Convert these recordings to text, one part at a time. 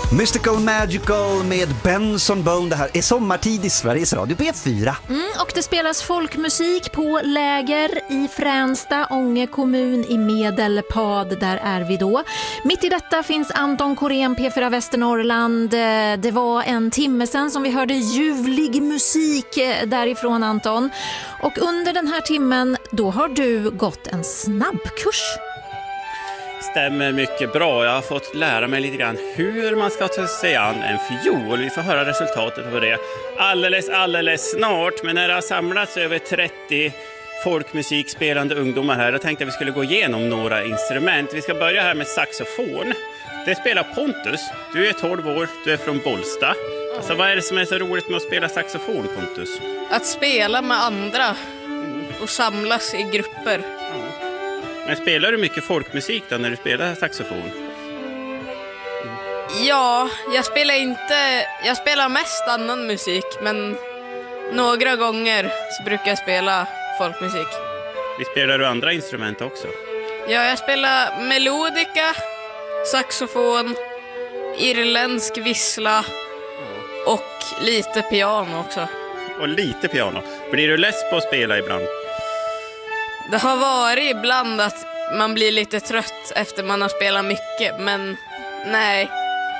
Mystical Magical med Benson Bone. Det här är sommartid i Sveriges Radio P4. Och det spelas folkmusik på läger i Fränsta, Ånge kommun i Medelpad. Där är vi då. Mitt i detta finns Anton Korén, P4 Västernorrland. Det var en timme sedan som vi hörde ljuvlig musik därifrån, Anton. Och under den här timmen, då har du gått en snabbkurs. Stämmer mycket bra. Jag har fått lära mig lite grann hur man ska ta sig an en fiol. Vi får höra resultatet på det alldeles snart. Men när det har samlats över 30 folkmusikspelande ungdomar här, då tänkte jag att vi skulle gå igenom några instrument. Vi ska börja här med saxofon. Det spelar Pontus. Du är 12 år, du är från Bollsta. Alltså, vad är det som är så roligt med att spela saxofon, Pontus? Att spela med andra och samlas i grupper. Men spelar du mycket folkmusik då när du spelar saxofon? Ja, jag spelar mest annan musik, men några gånger så brukar jag spela folkmusik. Vi spelar du andra instrument också? Ja, jag spelar melodika, saxofon, irländsk vissla och lite piano också. Och lite piano. Blir du less på att spela ibland? Det har varit ibland att man blir lite trött efter man har spelat mycket, men nej.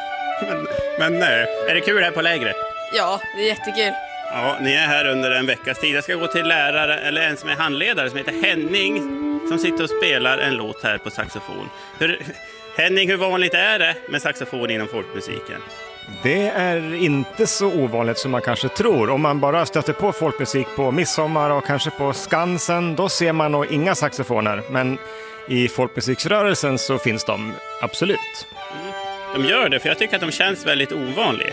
Men nej. Är det kul här på lägret? Ja, det är jättekul. Ja, ni är här under en veckas tid. Jag ska gå till lärare, eller en som är handledare som heter Henning, som sitter och spelar en låt här på saxofon. Henning, hur vanligt är det med saxofon inom folkmusiken? Det är inte så ovanligt som man kanske tror. Om man bara stöter på folkmusik på midsommar och kanske på Skansen, då ser man nog inga saxofoner. Men i folkmusiksrörelsen så finns de absolut. De gör det, för jag tycker att de känns väldigt ovanliga.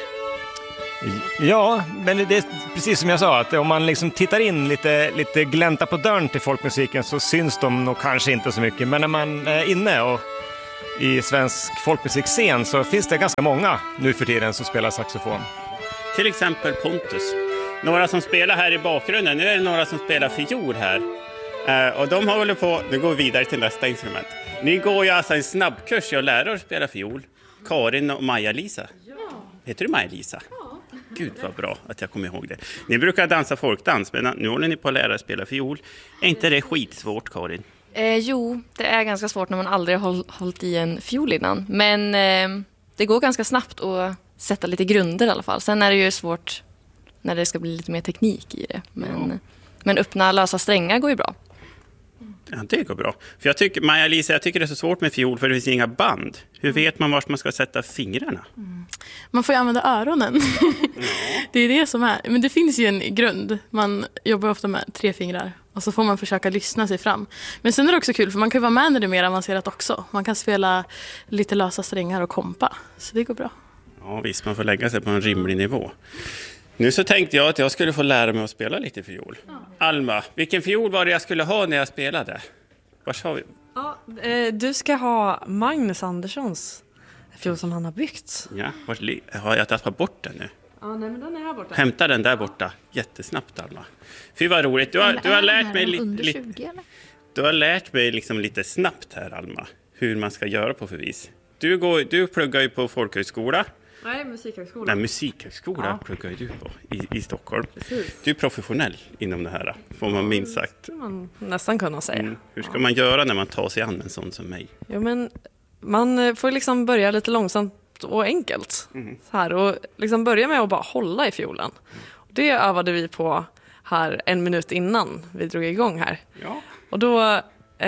Ja, men det är precis som jag sa, att om man liksom tittar in lite glänta på dörren till folkmusiken så syns de nog kanske inte så mycket. Men när man är inne och i svensk folkmusikscen så finns det ganska många nu för tiden som spelar saxofon. Till exempel Pontus. Några som spelar här i bakgrunden. Nu är det några som spelar fiol här. Och de har hållit på. Nu går vi vidare till nästa instrument. Ni går ju alltså en snabbkurs. Jag lär er att spela fiol. Karin och Maja-Lisa. Ja. Heter du Maja-Lisa? Ja. Gud vad bra att jag kommer ihåg det. Ni brukar dansa folkdans, men nu håller ni på att lära er att spela fiol. Är inte det skitsvårt, Karin? Jo, det är ganska svårt när man aldrig har hållit i en fiol innan. Men det går ganska snabbt att sätta lite grunder i alla fall. Sen är det ju svårt när det ska bli lite mer teknik i det. Men öppna lösa strängar går ju bra. Ja, det går bra. För jag tycker, Maja-Lisa, jag tycker det är så svårt med fiol för det finns inga band. Hur vet man vart man ska sätta fingrarna? Man får ju använda öronen. Det är det som är. Men det finns ju en grund. Man jobbar ofta med 3 fingrar. Och så får man försöka lyssna sig fram. Men sen är det också kul för man kan ju vara med när det är mer avancerat också. Man kan spela lite lösa strängar och kompa. Så det går bra. Ja visst, man får lägga sig på en rimlig nivå. Nu så tänkte jag att jag skulle få lära mig att spela lite fiol. Alma, vilken fiol var det jag skulle ha när jag spelade? Var har vi? Ja, du ska ha Magnus Anderssons fiol som han har byggt. Ja, har jag tappat bort den nu? Ja, nej, men den är här borta. Hämta den där borta. Jättesnabbt, Alma. Fy vad roligt. Du har lärt mig du har lärt mig liksom lite snabbt här, Alma. Hur man ska göra på förvis. Du pluggar ju på folkhögskola. Nej, musikhögskola. Nej, musikhögskola pluggar ju du på i Stockholm. Precis. Du är professionell inom det här, får man minst sagt. Det man nästan kunna säga. Hur ska man göra när man tar sig an en sån som mig? Jo, men man får liksom börja lite långsamt och enkelt. Så här, och liksom börja med att bara hålla i fiolen. Det övade vi på här 1 minut innan vi drog igång här. Ja. Och då...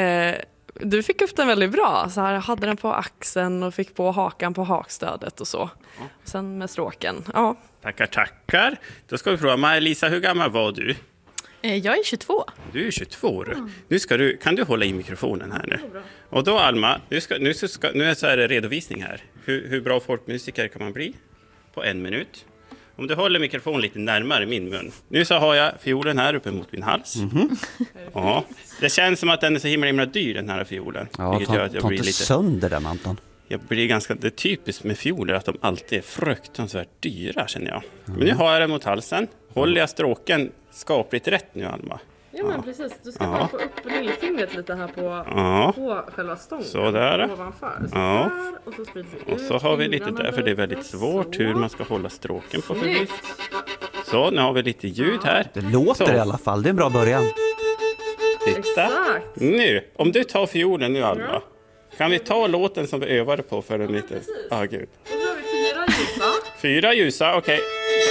du fick upp den väldigt bra. Så här, jag hade den på axeln och fick på hakan på hakstödet och så. Ja. Och sen med stråken. Ja. Tackar. Då ska vi prova. Maja-Lisa, hur gammal var du? Jag är 22. Du är 22 år. Nu kan du hålla i mikrofonen här nu. Och då Alma, nu är så här redovisning här. Hur bra folkmusiker kan man bli på 1 minut? Om du håller mikrofonen lite närmare min mun. Nu så har jag fiolen här uppe mot min hals. Ja. Det känns som att den är så himla dyr, den här fiolen. Ja, ta inte sönder den, Anton. Jag blir ganska, det är typiskt med fioler att de alltid är fruktansvärt dyra, känner jag. Men nu har jag den mot halsen. Håller jag stråken skapligt rätt nu, Alma? Ja men precis, du ska bara få upp lillfingret lite här på själva stången. Så där. Ovanför. Så Ja. där, och så sprider vi ut. Och så har vi lite där, för det är väldigt svårt hur man ska hålla stråken på förut. Så, nu har vi lite ljud här. Det låter Så. i alla fall, det är en bra början. Titta. Exakt. Nu, om du tar fiolen nu, Alma. Kan vi ta låten som vi övade på för en liten... Gud. Då har vi 4 ljusa. 4 ljusa, okej.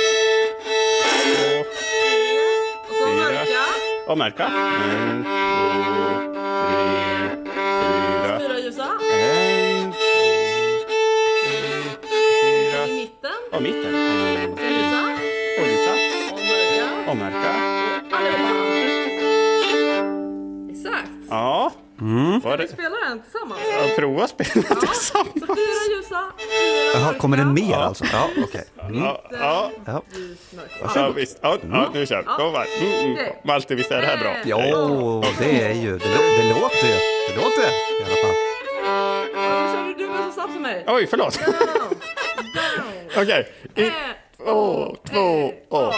Och så mörka. Och märka. 1, 2, 3, 4. 4 ljusa. 1, 2, 3, 4. I mitten. Och mitten. Och så ljusa. Och ljusa. Och mörka. Och märka. Allihopa. Exakt. Ja. Var Vi det? spelar den tillsammans. Ja, prova att spela tillsammans. Så 4 ljusa. 4 Jaha, kommer det mer Ja. alltså? Ja, okej. Ja, ja. Ja. Ja, visst. Ja, nu kör vi. Kom här. Malte, visst är det här bra? Jo, det är ju, det låter ju. Det låter i alla fall. Nu kör du med så snabbt som mig. Oj, förlåt. Okej. 1, 2, 2 och...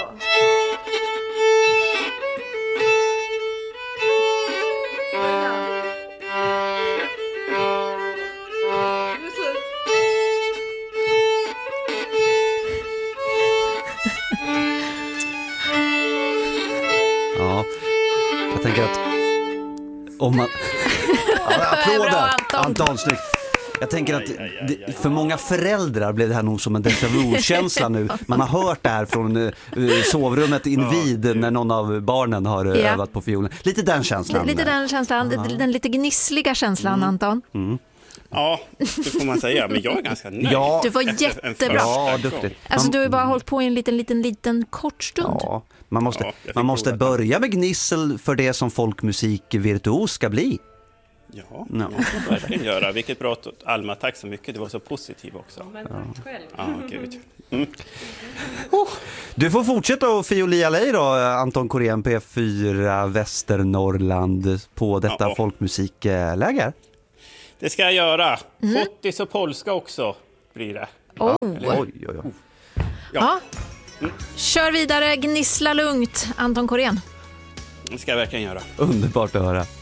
Ja, jag tänker att om man... Ja, applåder! Bra, Anton. Anton, snyggt. Jag tänker att för många föräldrar blev det här nog som en déjà vu-känsla nu. Man har hört det här från sovrummet invid när någon av barnen har övat på fiolen. Lite den känslan. Lite den känslan, den lite gnissliga känslan, Anton. Ja, det får man säga. Men jag är ganska nöjd. Ja. Du var Efter en jättebra. första Ja, gång. duktigt. Alltså du har ju bara hållit på i en liten kort stund. Ja, man Ja, jag fick måste prova det. börja med gnissel för det som folkmusikvirtuos ska bli. Ja, det ska jag verkligen göra. Vilket bra, Alma. Tack så mycket. Du var så positiv också. Men tack själv. Ja, gud. Du får fortsätta att fiolia lej då, Anton Korén, P4 Västernorrland på detta Ja. folkmusikläger. Det ska jag göra. Hottis och polska också blir det. Oj, oj, oj. Ja. Kör vidare, gnissla lugnt, Anton Korén. Det ska jag verkligen göra. Underbart att höra.